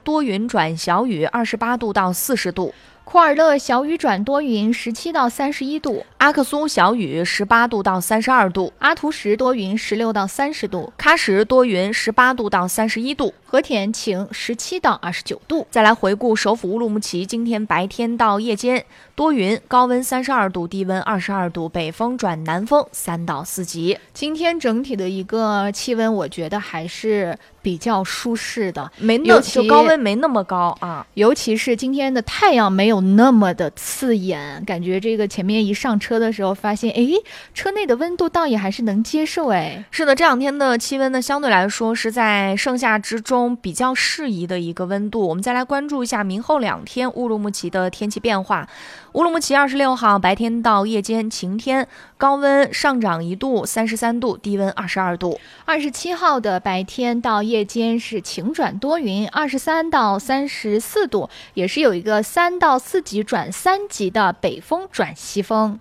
多云转小雨，28度到40度。 库尔勒小雨转多云，17到31度； 阿克苏小雨，18度到32度； 阿图什多云，16到30度； 喀什多云，18度到31度； 和田晴，17到29度。 再来回顾首府乌鲁木齐今天白天到夜间多云，高温32度，低温22度，北风转南风3到4级。 今天整体的一个气温，我觉得还是比较舒适的， 就高温没那么高啊。 尤其是今天的太阳没有那么的刺眼，感觉这个前面一上车的时候，发现车内的温度倒也还是能接受。 是的，这两天的气温呢，相对来说是在盛夏之中比较适宜的一个温度。我们再来关注一下明后2天乌鲁木齐的天气变化。乌鲁木齐26号白天到夜间晴天，高温上涨1度，33度，低温22度。 27号的白天到夜间是晴转多云，23到34度，也是有一个3到4级转3级的北风转西风。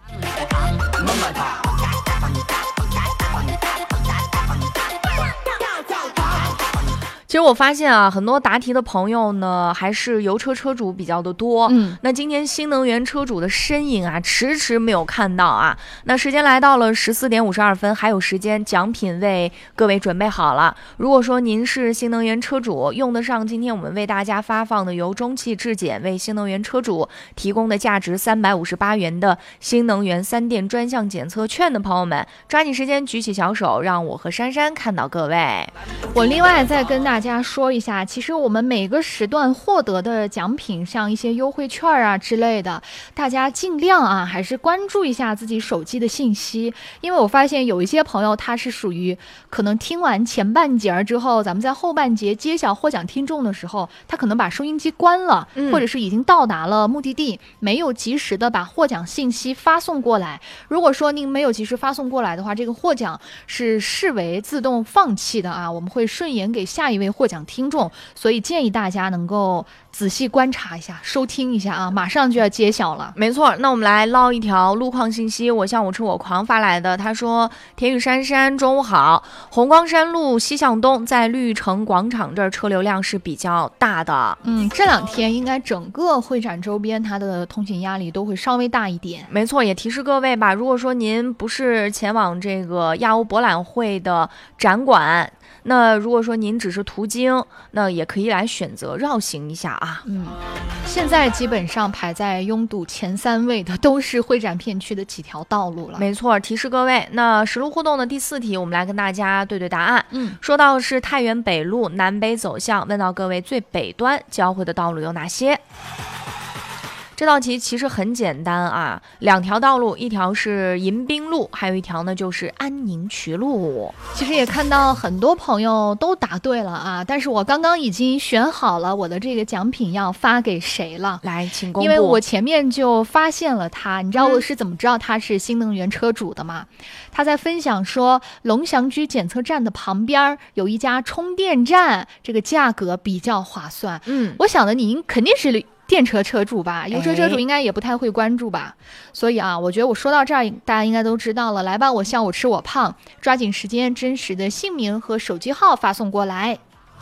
其实我发现啊，很多答题的朋友呢，还是油车车主比较的多。那今天新能源车主的身影啊，迟迟没有看到啊。那时间来到了14点52分，还有时间，奖品为各位准备好了。如果说您是新能源车主，用得上今天我们为大家发放的由中汽质检为新能源车主提供的价值358元的新能源3电专项检测券的朋友们，抓紧时间举起小手，让我和珊珊看到各位。 我另外再跟大家说一下，其实我们每个时段获得的奖品，像一些优惠券啊之类的，大家尽量啊还是关注一下自己手机的信息，因为我发现有一些朋友他是属于可能听完前半节之后，咱们在后半节揭晓获奖听众的时候，他可能把收音机关了，或者是已经到达了目的地，没有及时的把获奖信息发送过来。如果说您没有及时发送过来的话，这个获奖是视为自动放弃的啊，我们会顺延给下一位获奖听众，所以建议大家能够仔细观察一下，收听一下啊，马上就要揭晓了。 没错，那我们来捞一条路况信息，我向我吃我狂发来的。他说：田雨珊珊，中午好，红光山路西向东，在绿城广场这儿车流量是比较大的。 这2天应该整个会展周边它的通行压力都会稍微大一点。 没错，也提示各位吧，如果说您不是前往这个亚欧博览会的展馆，那如果说您只是途经，那也可以来选择绕行一下啊。 现在基本上排在拥堵前3位的都是会展片区的几条道路了。 没错，提示各位，那实路互动的第4题，我们来跟大家对答案。说到是太原北路南北走向，问到各位最北端交汇的道路有哪些？这道题其实很简单啊，2条道路，一条是迎宾路，还有一条呢就是安宁渠路。 其实也看到很多朋友都答对了啊，但是我刚刚已经选好了我的这个奖品要发给谁了。 来，请公布。 因为我前面就发现了他，你知道我是怎么知道他是新能源车主的吗？他在分享说，龙翔居检测站的旁边有一家充电站，这个价格比较划算。我想的您肯定是电车车主吧，油车车主应该也不太会关注吧。所以啊，我觉得我说到这儿，大家应该都知道了。来吧，我笑我吃我胖，抓紧时间，真实的姓名和手机号发送过来。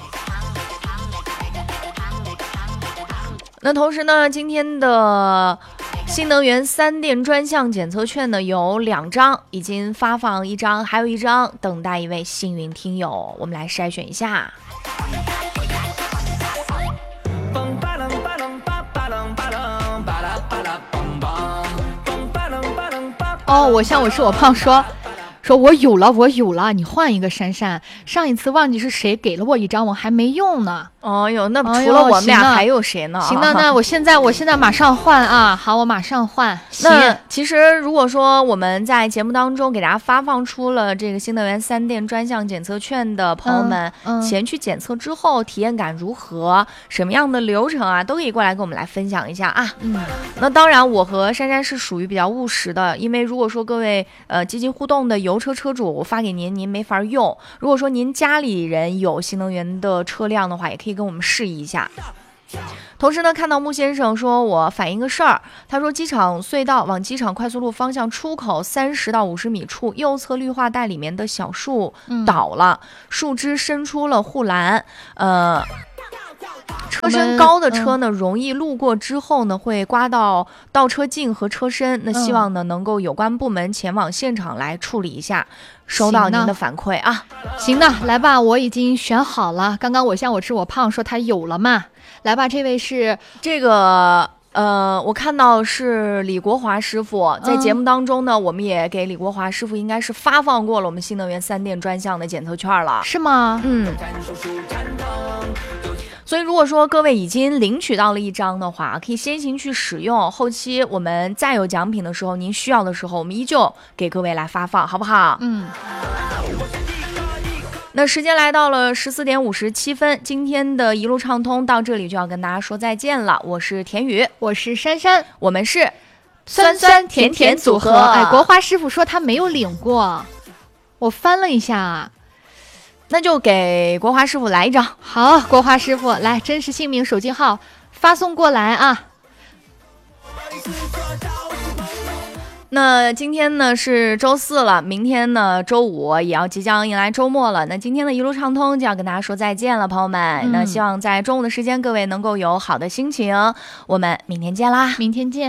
那同时呢，今天的新能源3电专项检测券呢有2张，已经发放1张，还有1张等待一位幸运听友，我们来筛选一下。 我笑我吃我胖说我有了，你换一个珊珊。上一次忘记是谁给了我1张，我还没用呢。 那除了我们俩还有谁呢？ 行的，那我现在马上换啊！好，我马上换。 那其实如果说我们在节目当中给大家发放出了这个新能源3电专项检测券的朋友们，前去检测之后体验感如何？什么样的流程啊，都可以过来跟我们来分享一下啊。那当然，我和珊珊是属于比较务实的，因为如果说各位积极互动的油车车主，我发给您没法用。如果说您家里人有新能源的车辆的话，也可以跟我们示意一下。同时呢，看到穆先生说我反映个事儿，他说机场隧道往机场快速路方向出口30到50米处右侧绿化带里面的小树倒了，树枝伸出了护栏， 车身高的车呢，容易路过之后呢，会刮到倒车镜和车身。那希望呢，能够有关部门前往现场来处理一下。收到您的反馈啊。 行的，来吧，我已经选好了。刚刚我向我吃我胖说他有了嘛，来吧，这位是这个。我看到是李国华师傅在节目当中呢，我们也给李国华师傅应该是发放过了我们新能源3电专项的检测券了， 是吗？ 所以如果说各位已经领取到了一张的话，可以先行去使用，后期我们再有奖品的时候，您需要的时候，我们依旧给各位来发放，好不好？那时间来到了14点57分，今天的一路畅通到这里就要跟大家说再见了。我是田雨， 我是珊珊， 我们是酸酸甜甜组合。 哎，国华师傅说他没有领过，我翻了一下， 那就给国华师傅来一张。 好，国华师傅来，真实姓名、手机号发送过来啊。 那今天呢是周4了，明天呢周5也要即将迎来周末了。那今天的一路畅通就要跟大家说再见了，朋友们。那希望在中午的时间各位能够有好的心情，我们明天见啦， 明天见。